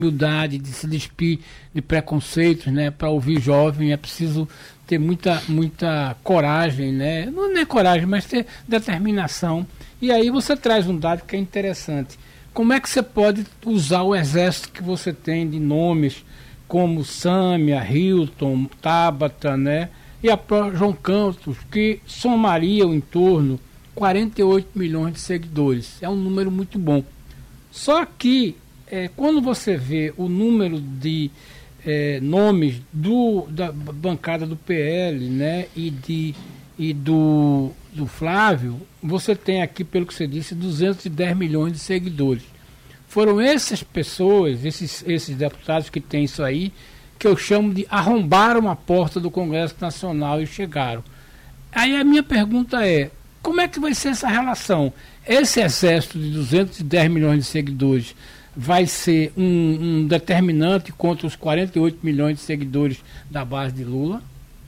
humildade, de se despir de preconceitos, né? Para ouvir jovem é preciso ter muita coragem, né? Não é coragem, mas ter determinação. E aí você traz um dado que é interessante. Como é que você pode usar o exército que você tem de nomes como Sâmia, Hilton, Tabata, né? E a João Campos, que somariam em torno 48 milhões de seguidores. É um número muito bom. Só que quando você vê o número de nomes da bancada do PL, né, e do Flávio, você tem aqui, pelo que você disse, 210 milhões de seguidores. Foram essas pessoas, esses deputados que têm isso aí, que eu chamo de arrombaram a porta do Congresso Nacional e chegaram. Aí a minha pergunta é, como é que vai ser essa relação? Esse exército de 210 milhões de seguidores vai ser um determinante contra os 48 milhões de seguidores da base de Lula?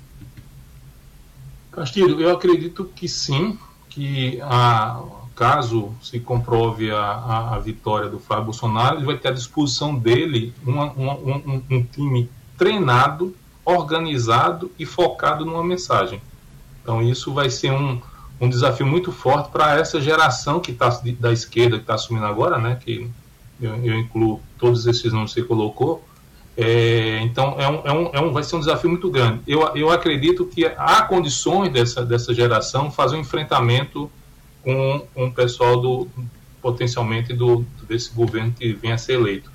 Castilho, eu acredito que sim, que caso se comprove a vitória do Flávio Bolsonaro, ele vai ter à disposição dele um time treinado, organizado e focado numa mensagem. Então isso vai ser um desafio muito forte para essa geração que tá, da esquerda que está assumindo agora, né, que eu incluo todos esses nomes que você colocou. Então vai ser um desafio muito grande. Eu acredito que há condições dessa geração fazer um enfrentamento com o pessoal potencialmente desse governo que venha a ser eleito.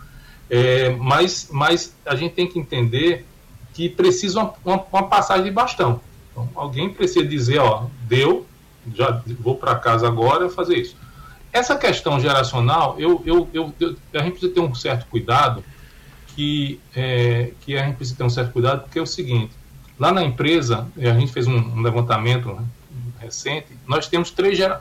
Mas a gente tem que entender que precisa uma passagem de bastão. Então, alguém precisa dizer, deu, já vou para casa agora fazer isso. Essa questão geracional, a gente precisa ter um certo cuidado, que a gente precisa ter um certo cuidado, porque é o seguinte, lá na empresa, a gente fez um levantamento recente, nós temos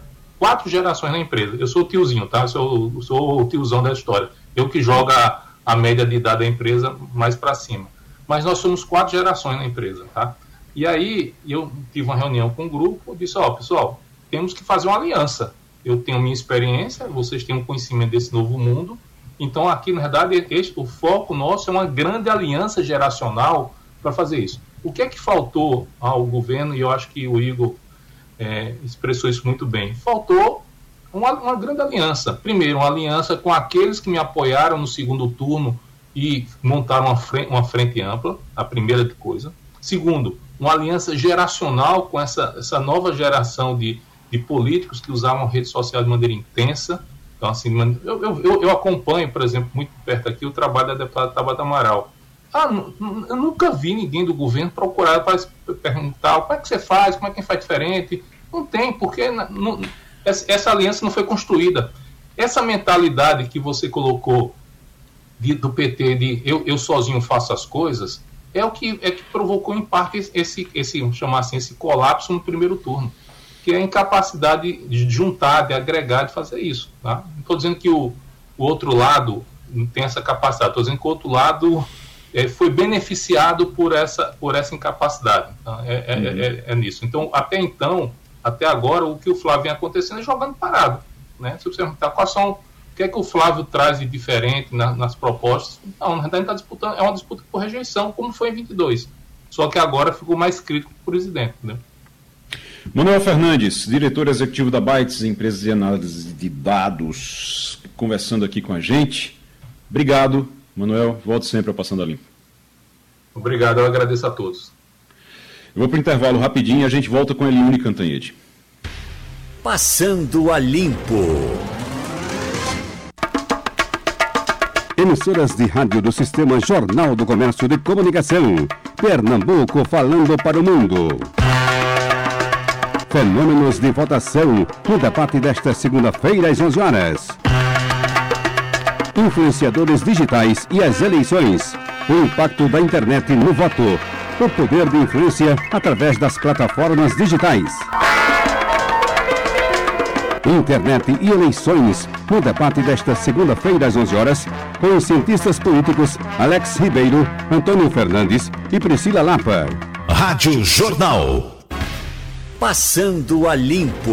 4 gerações na empresa. Eu sou o tiozinho, tá? Eu sou o tiozão da história. Eu que joga a média de idade da empresa mais para cima. Mas nós somos 4 gerações na empresa, tá? E aí, eu tive uma reunião com o grupo, disse, pessoal, temos que fazer uma aliança. Eu tenho minha experiência, vocês têm um conhecimento desse novo mundo. Então, aqui, na verdade, o foco nosso é uma grande aliança geracional para fazer isso. O que é que faltou ao governo, e eu acho que o Igor expressou isso muito bem, faltou uma grande aliança. Primeiro, uma aliança com aqueles que me apoiaram no segundo turno e montaram uma frente ampla, a primeira coisa. Segundo, uma aliança geracional com essa nova geração de políticos que usavam a rede social de maneira intensa. Então, assim, eu acompanho, por exemplo, muito perto aqui o trabalho da deputada Tabata Amaral. Eu nunca vi ninguém do governo procurar para perguntar como é que você faz, como é que faz diferente. Não tem, porque essa aliança não foi construída. Essa mentalidade que você colocou do PT de eu sozinho faço as coisas, é o que provocou, em parte, vamos chamar assim, esse colapso no primeiro turno, que é a incapacidade de juntar, de agregar, de fazer isso. Tá? Não estou dizendo que o outro lado não tem essa capacidade, estou dizendo que o outro lado foi beneficiado por essa incapacidade. Tá? É nisso. Então, até agora, o que o Flávio vem acontecendo é jogando parado. Né? Se você perguntar o que é que o Flávio traz de diferente nas propostas, não, na verdade está disputando, é uma disputa por rejeição, como foi em 22. Só que agora ficou mais crítico com o presidente. Né? Manuel Fernandes, diretor executivo da Bytes, empresa de análise de dados, conversando aqui com a gente. Obrigado, Manuel. Volte sempre ao Passando a Limpo. Obrigado, eu agradeço a todos. Eu vou para o intervalo rapidinho e a gente volta com a Eliane Cantanhede. Passando a Limpo. Emissoras de rádio do Sistema Jornal do Comércio de Comunicação. Pernambuco falando para o mundo. Fenômenos de votação no debate desta segunda-feira às 11 horas. Influenciadores digitais e as eleições. O impacto da internet no voto. O poder de influência através das plataformas digitais. Internet e eleições no debate desta segunda-feira às 11 horas com os cientistas políticos Alex Ribeiro, Antônio Fernandes e Priscila Lapa. Rádio Jornal. Passando a Limpo.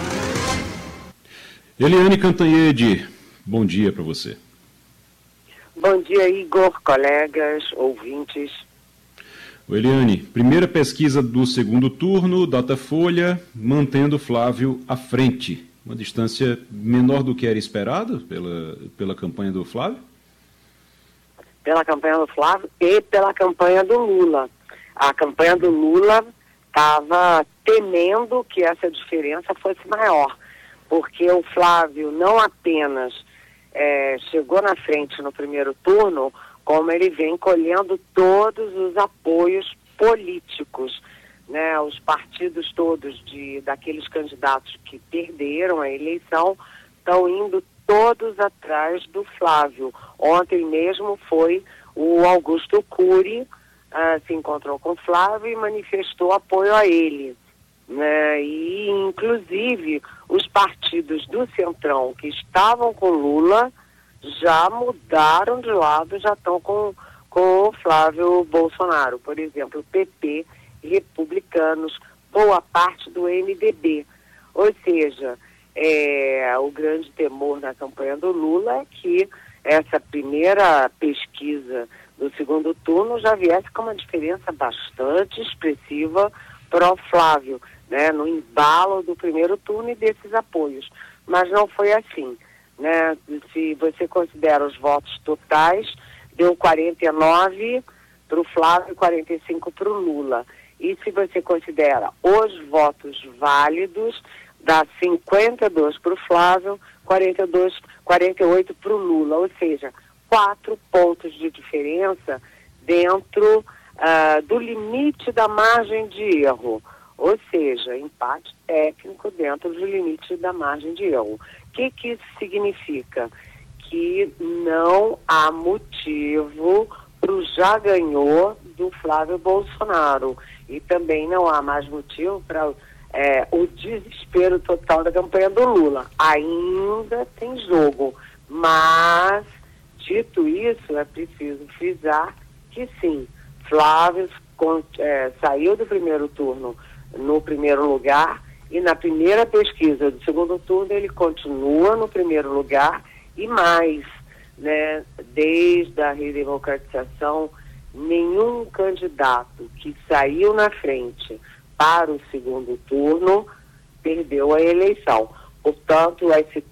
Eliane Cantanhede, bom dia para você. Bom dia, Igor, colegas, ouvintes. Eliane, primeira pesquisa do segundo turno, Datafolha, mantendo Flávio à frente. Uma distância menor do que era esperado pela campanha do Flávio? Pela campanha do Flávio e pela campanha do Lula. A campanha do Lula estava temendo que essa diferença fosse maior, porque o Flávio não apenas chegou na frente no primeiro turno, como ele vem colhendo todos os apoios políticos, né? Os partidos todos daqueles candidatos que perderam a eleição estão indo todos atrás do Flávio. Ontem mesmo foi o Augusto Cury, se encontrou com o Flávio e manifestou apoio a ele, né? E, inclusive, os partidos do Centrão que estavam com Lula já mudaram de lado, já estão com o Flávio Bolsonaro. Por exemplo, o PP, republicanos, boa parte do MDB. Ou seja, o grande temor na campanha do Lula é que essa primeira pesquisa do segundo turno já viesse com uma diferença bastante expressiva para o Flávio, né, no embalo do primeiro turno e desses apoios. Mas não foi assim, né? Se você considera os votos totais, deu 49 para o Flávio e 45 para o Lula. E se você considera os votos válidos, dá 52 para o Flávio, 48 para o Lula. Ou seja, 4 pontos de diferença dentro do limite da margem de erro. Ou seja, empate técnico dentro do limite da margem de erro. O que isso significa? Que não há motivo para o já ganhou do Flávio Bolsonaro. E também não há mais motivo para o desespero total da campanha do Lula. Ainda tem jogo, mas, dito isso, é preciso frisar que sim, Flávio saiu do primeiro turno no primeiro lugar e na primeira pesquisa do segundo turno ele continua no primeiro lugar e mais, né, desde a redemocratização, nenhum candidato que saiu na frente para o segundo turno perdeu a eleição. Portanto,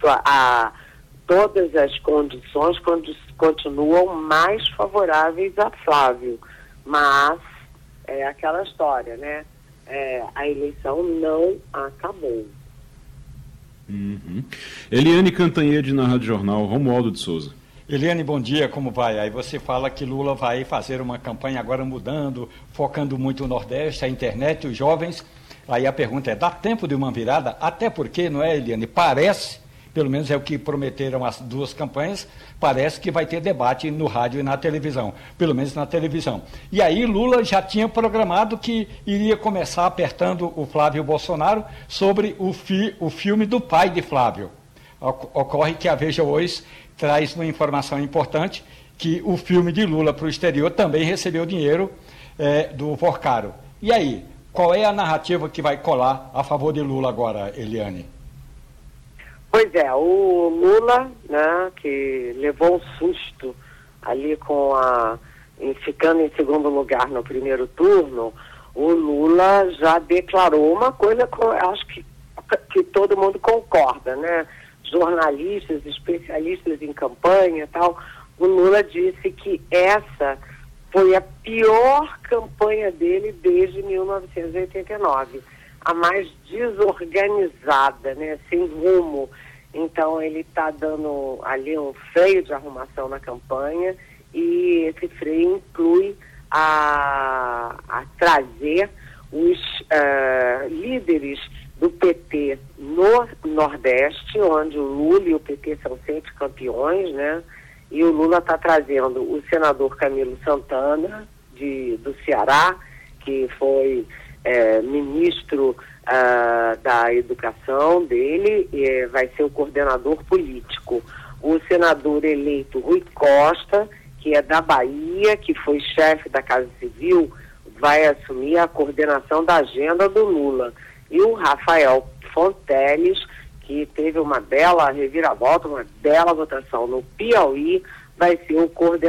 todas as condições continuam mais favoráveis a Flávio, mas é aquela história, né? A eleição não acabou. Uhum. Eliane Cantanhede na Rádio Jornal, Romualdo de Souza. Eliane, bom dia, como vai? Aí você fala que Lula vai fazer uma campanha agora mudando, focando muito o Nordeste, a internet, os jovens. Aí a pergunta é, dá tempo de uma virada? Até porque, não é, Eliane? Parece, pelo menos é o que prometeram as duas campanhas, parece que vai ter debate no rádio e na televisão, pelo menos na televisão. E aí Lula já tinha programado que iria começar apertando o Flávio Bolsonaro sobre o filme do pai de Flávio. Ocorre que a Veja hoje traz uma informação importante, que o filme de Lula para o exterior também recebeu dinheiro do Forcaro. E aí, qual é a narrativa que vai colar a favor de Lula agora, Eliane? Pois é, o Lula, né, que levou um susto ali ficando em segundo lugar no primeiro turno, o Lula já declarou uma coisa que eu acho que todo mundo concorda, né? Jornalistas, especialistas em campanha e tal, o Lula disse que essa foi a pior campanha dele desde 1989, a mais desorganizada, né, sem rumo. Então ele está dando ali um freio de arrumação na campanha e esse freio inclui a trazer os líderes do PT no Nordeste, onde o Lula e o PT são sempre campeões, né? E o Lula está trazendo o senador Camilo Santana, do Ceará, que foi ministro da educação dele, vai ser o coordenador político. O senador eleito Rui Costa, que é da Bahia, que foi chefe da Casa Civil, vai assumir a coordenação da agenda do Lula. E o Rafael Fonteles, que teve uma bela reviravolta, uma bela votação no Piauí, vai ser o coordenador